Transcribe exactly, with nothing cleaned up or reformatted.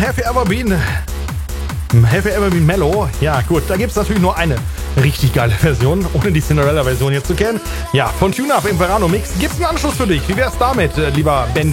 Have You Ever Been... Have You Ever Been Mellow? Ja, gut, da gibt es natürlich nur eine richtig geile Version, ohne die Cinderella-Version jetzt zu kennen. Ja, von Tune Up im Verano Mix. Gibt's einen Anschluss für dich? Wie wär's damit, äh, lieber Benji?